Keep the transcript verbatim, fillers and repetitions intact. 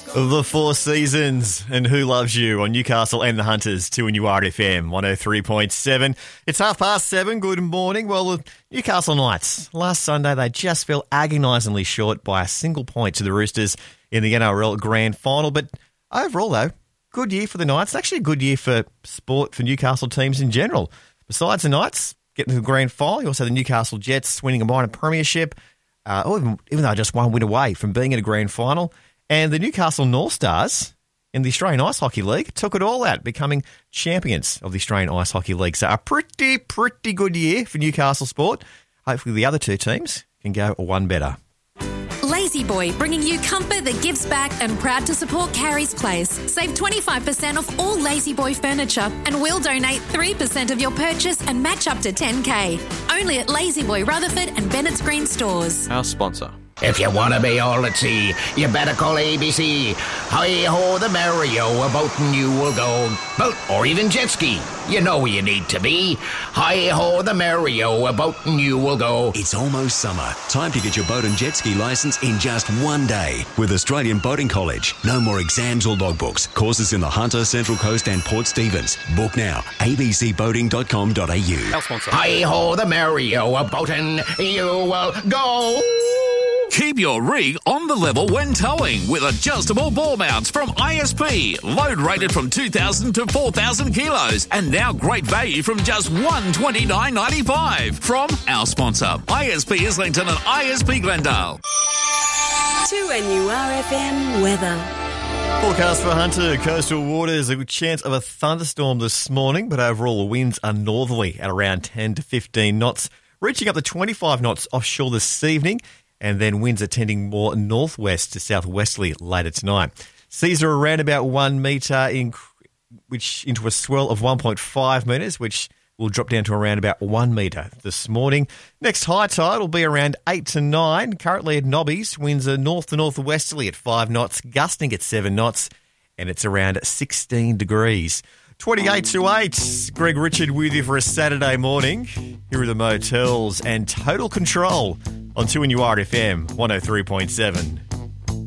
The Four Seasons and Who Loves You on Newcastle and the Hunters, two in U R F M, one oh three point seven. It's half past seven. Good morning. Well, the Newcastle Knights, last Sunday, they just fell agonisingly short by a single point to the Roosters in the N R L Grand Final. But overall, though, good year for the Knights. Actually a good year for sport for Newcastle teams in general. Besides the Knights getting to the Grand Final, you also had the Newcastle Jets winning a minor premiership, uh, or even, even though just one win away from being in a Grand Final. And the Newcastle North Stars in the Australian Ice Hockey League took it all out, becoming champions of the Australian Ice Hockey League. So a pretty, pretty good year for Newcastle sport. Hopefully the other two teams can go one better. Lazy Boy, bringing you comfort that gives back and proud to support Carrie's Place. Save twenty-five percent off all Lazy Boy furniture and we'll donate three percent of your purchase and match up to ten K. Only at Lazy Boy Rutherford and Bennett's Green stores. Our sponsor. If you want to be all at sea, you better call A B C. Hi-ho the merry-o, a boatin' you will go. Boat or even jet ski, you know where you need to be. Hi-ho the merry-o, a boatin' you will go. It's almost summer. Time to get your boat and jet ski licence in just one day with Australian Boating College. No more exams or logbooks. Courses in the Hunter, Central Coast and Port Stephens. Book now. a b c boating dot com dot a u. Our sponsor. Hi-ho the merry-o, a boatin' you will go. Keep your rig on the level when towing with adjustable ball mounts from I S P. Load rated from two thousand to four thousand kilos. And now great value from just one hundred twenty-nine dollars ninety-five from our sponsor, I S P Islington and I S P Glendale. two N U R F M weather. Forecast for Hunter, coastal waters, a good chance of a thunderstorm this morning, but overall the winds are northerly at around ten to fifteen knots, reaching up to twenty-five knots offshore this evening. And then winds are tending more northwest to southwesterly later tonight. Seas are around about one metre, in, which into a swell of one point five metres, which will drop down to around about one metre this morning. Next high tide will be around eight to nine. Currently at Nobbies, winds are north to northwesterly at five knots, gusting at seven knots, and it's around sixteen degrees. twenty-eight to eight. Greg Richard with you for a Saturday morning. Here are the Motels and Total Control on two N U R F M one oh three point seven.